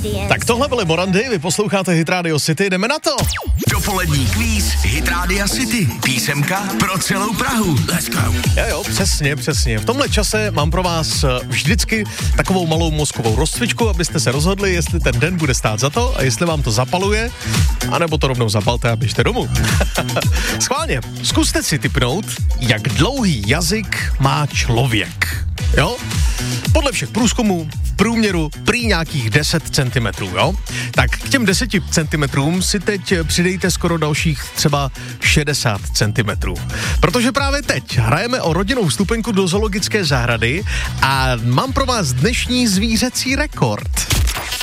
Tak tohle byly Morandy, vy posloucháte Hit Radio City, jdeme na to. Dopolední kvíz Hit Radio City. Písemka pro celou Prahu. Let's go. Jo, přesně. V tomhle čase mám pro vás vždycky takovou malou mozkovou rozcvičku, abyste se rozhodli, jestli ten den bude stát za to a jestli vám to zapaluje, anebo to rovnou zapalte a běžte domů. Schválně, zkuste si tipnout, jak dlouhý jazyk má člověk. Jo? Podle všech průzkumů v průměru prý nějakých 10 cm, jo? Tak k těm 10 cm si teď přidejte skoro dalších třeba 60 cm. Protože právě teď hrajeme o rodinnou vstupenku do zoologické zahrady a mám pro vás dnešní zvířecí rekord.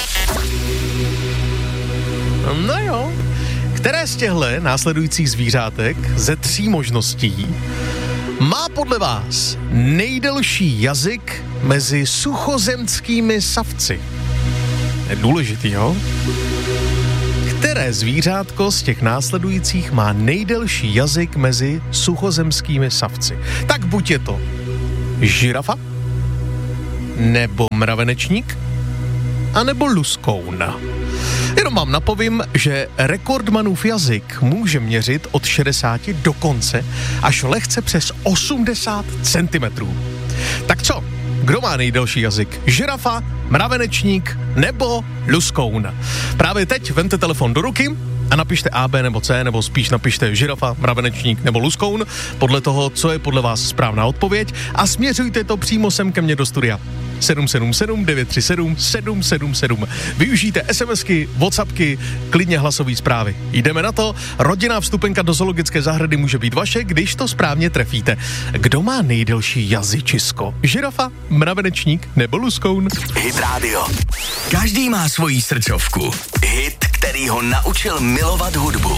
No jo. Které z těchto následujících zvířátek ze 3 možností má podle vás nejdelší jazyk mezi suchozemskými savci? Je důležitý, jo? Které zvířátko z těch následujících má nejdelší jazyk mezi suchozemskými savci? Tak buď je to žirafa, nebo mravenečník, anebo luskoun. Jenom vám napovím, že rekordmanův jazyk může měřit od 60 dokonce až lehce přes 80 cm. Tak co? Kdo má nejdelší jazyk? Žirafa, mravenečník nebo luskoun? Právě teď vemte telefon do ruky a napište A, B nebo C, nebo spíš napište žirafa, mravenečník nebo luskoun, podle toho, co je podle vás správná odpověď, a směřujte to přímo sem ke mně do studia. 777 937 777. Využijte SMSky, WhatsAppky, klidně hlasové zprávy. Jdeme na to. Rodinná vstupenka do zoologické zahrady může být vaše, když to správně trefíte. Kdo má nejdelší jazyčisko? Žirafa, mravenečník nebo luskoun? Hit Radio. Každý má svoji srdcovku. Hit, který ho naučil milovat hudbu.